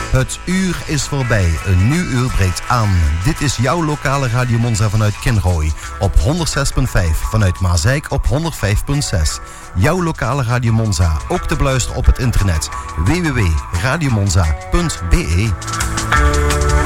Het uur is voorbij, een nieuw uur breekt aan. Dit is jouw lokale Radio Monza vanuit Kinrooi op 106.5, vanuit Maasijk op 105.6. Jouw lokale Radio Monza, ook te beluisteren op het internet www.radiomonza.be.